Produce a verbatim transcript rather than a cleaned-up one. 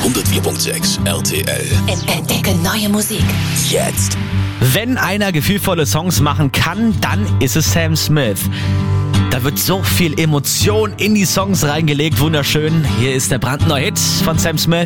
hundertvier Komma sechs R T L. Entdecke neue Musik. Jetzt. Wenn einer gefühlvolle Songs machen kann, dann ist es Sam Smith. Da wird so viel Emotion in die Songs reingelegt, wunderschön. Hier ist der brandneue Hit von Sam Smith.